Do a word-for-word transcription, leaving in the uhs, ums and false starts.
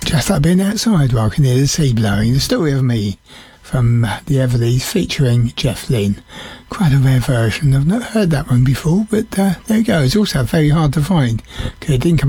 Just like being outside where I can hear the sea blowing. The Story of Me from the Everleys featuring Jeff Lynne. Quite a rare version. I've not heard that one before, but uh, there you go. It's also very hard to find because it didn't come